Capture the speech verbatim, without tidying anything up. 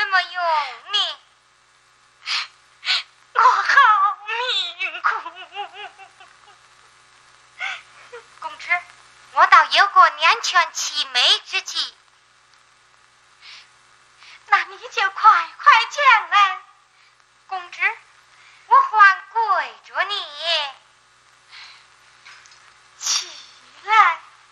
么用？你，我好命苦。公知，我倒有个两全其美之计。 那你就快快